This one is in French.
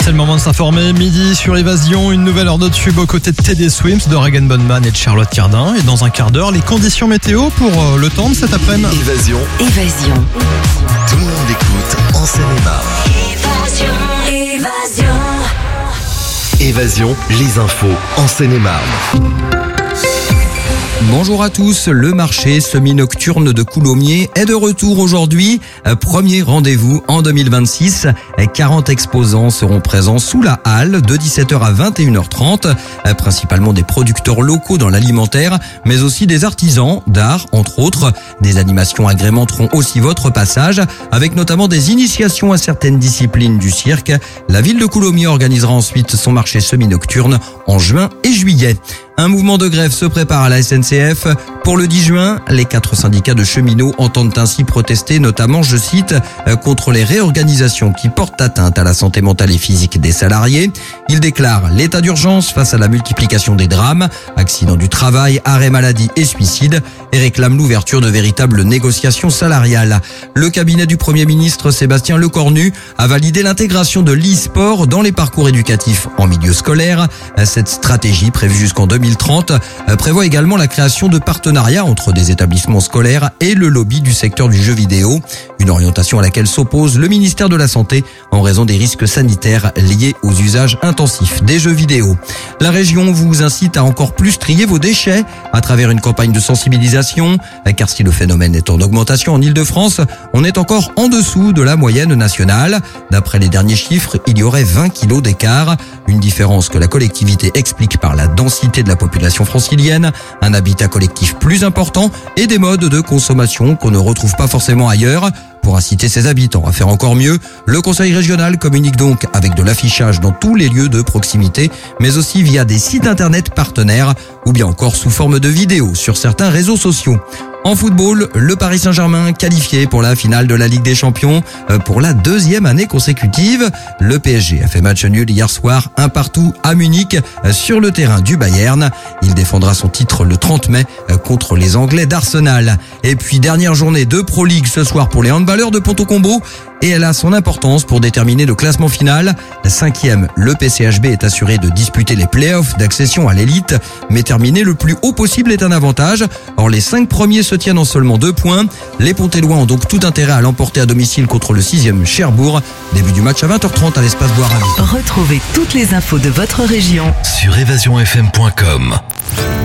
C'est le moment de s'informer. Midi sur Évasion, une nouvelle heure de tube aux côtés de Teddy Swims, de Regan Bonman et de Charlotte Cardin. Et dans un quart d'heure, les conditions météo pour le temps de cet après-midi. Évasion. Tout le monde écoute en Seine-et-Marne. Évasion, les infos en Seine-et-Marne. Bonjour à tous, le marché semi-nocturne de Coulommiers est de retour aujourd'hui. Premier rendez-vous en 2026. 40 exposants seront présents sous la halle de 17h à 21h30. Principalement des producteurs locaux dans l'alimentaire, mais aussi des artisans d'art, entre autres. Des animations agrémenteront aussi votre passage, avec notamment des initiations à certaines disciplines du cirque. La ville de Coulommiers organisera ensuite son marché semi-nocturne en juin et juillet. Un mouvement de grève se prépare à la SNCF. Pour le 10 juin, les 4 syndicats de cheminots entendent ainsi protester, notamment, je cite, contre les réorganisations qui portent atteinte à la santé mentale et physique des salariés. Ils déclarent l'état d'urgence face à la multiplication des drames, accidents du travail, arrêt maladie et suicide, et réclament l'ouverture de véritables négociations salariales. Le cabinet du Premier ministre Sébastien Lecornu a validé l'intégration de l'e-sport dans les parcours éducatifs en milieu scolaire. Cette stratégie, prévue jusqu'en 2030, prévoit également la création de partenariats entre des établissements scolaires et le lobby du secteur du jeu vidéo. Une orientation à laquelle s'oppose le ministère de la Santé en raison des risques sanitaires liés aux usages intensifs des jeux vidéo. La région vous incite à encore plus trier vos déchets à travers une campagne de sensibilisation, car si le phénomène est en augmentation en Ile-de-France, on est encore en dessous de la moyenne nationale. D'après les derniers chiffres, il y aurait 20 kilos d'écart, une différence que la collectivité explique par la densité de la population francilienne, un habitat collectif plus important et des modes de consommation qu'on ne retrouve pas forcément ailleurs. Pour inciter ses habitants à faire encore mieux, le conseil régional communique donc avec de l'affichage dans tous les lieux de proximité, mais aussi via des sites internet partenaires ou bien encore sous forme de vidéos sur certains réseaux sociaux. En football, le Paris Saint-Germain qualifié pour la finale de la Ligue des Champions pour la 2e année consécutive. Le PSG a fait match nul hier soir, 1-1 à Munich sur le terrain du Bayern. Il défendra son titre le 30 mai contre les Anglais d'Arsenal. Et puis dernière journée de Pro League ce soir pour les handballeurs de Ponto-Combo. Et elle a son importance pour déterminer le classement final. 5e, le PCHB est assuré de disputer les playoffs d'accession à l'élite, mais terminer le plus haut possible est un avantage. Or, les 5 premiers se tiennent en seulement 2 points. Les Pontélois ont donc tout intérêt à l'emporter à domicile contre le 6e Cherbourg. Début du match à 20h30 à l'espace Bois-Ravi. Retrouvez toutes les infos de votre région Sur évasionfm.com.